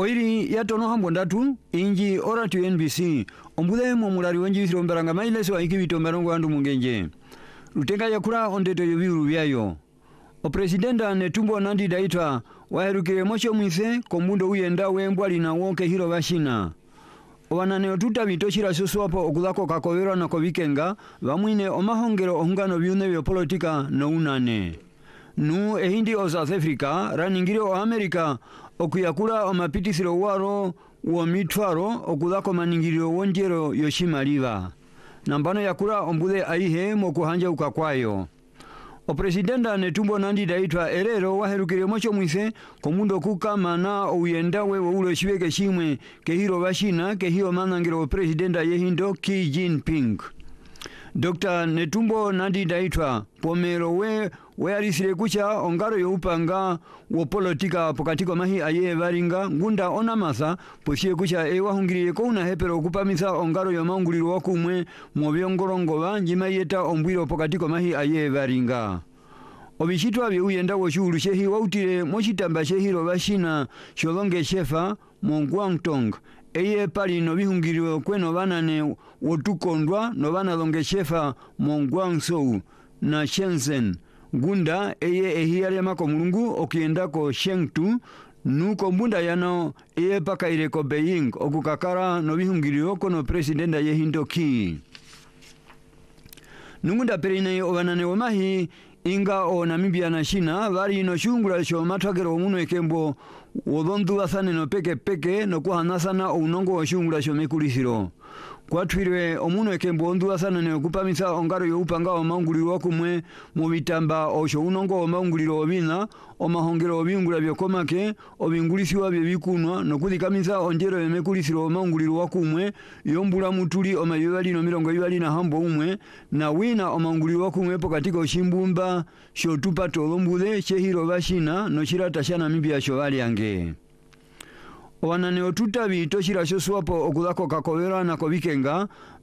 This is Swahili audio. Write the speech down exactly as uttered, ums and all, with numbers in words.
Oiri ya tono hambo ndatu, inji ora tu N B C, ombude mwamulari wenji usiromberanga maileso wa iki vitomberongo andu mungenje. Rutenga ya kura ondeto yubiru vyayo. O presidenta Netumbo Nandi-Ndaitwah waherukire mocho mwise kombundo uyenda wembwali na wonke hiro bashina. Owanane otuta bitoshira suswapo okudako kakowera na kovikenga bamwine omahongero ohungano byune byo politika no unane. Nu ehindi o South Africa raningire o America okuyakura omapitisiro waro wo mitwaro okudako maningiro wonjero yoshimaliva. Nambano yakura ombude aihe mokuhanja ukakwayo. O presidenta Netumbo Nandi-Ndaitwah erero waherukire mocho mwise komundo kuka mana uyendawe wo ulo shibeke shimwe ke hiro bashina ke hiyo manangiro presidenta yehindo Xi Jinping. Doctor Netumbo Nandi-Ndaitwah pomero we we alisire kucha ongaro yo upanga wo politika pokatiko mahi aye varinga ngunda onamasa posie kucha e wahungiriye ko una hepero okupamisa ongaro yo maunguliro wakumwe mu byongorongo banjima yeta ombwiro pokatiko mahi aye varinga. Obishitwa bye uyenda wo shuru shehi wautire mochitamba shehiro bashina sholonge shefa mu Guangdong eye pali no bihungiriwe kweno banane wotukondwa no bana longe shefa mu Guangzhou na Shenzhen. Gunda eye ehiyale mako mulungu okienda ko Chengdu nuko mbunda yano eye paka ile ko Beijing okukakara no bihungiriwe kono presidenta yehindo Xi. Nungunda perine obanane omahi inga o Namibia na China vari no shungura sho matwagero muno ekembo wodondu basane no peke peke no kuhanasana o unongo o shungura sho mekulisiro. Kwatwirwe omuno ekembo ondu asana ne okupamisa ongaro yo upanga o maunguliro kumwe mu bitamba osho unongo o maunguliro obina o mahongero obingula byokomake obingulisiwa bye bikunwa no kudikamisa onjero emekulisiro o maunguliro wakumwe yombula mutuli o mayibali no mirongo ibali na hambo umwe na wina o maunguliro wakumwe pokatiko oshimbumba sho tupato lombude chehiro bashina no chirata shana Namibia sho bali yange. Owanane otuta bitoshira shoswapo okudako kakowera na kovikenga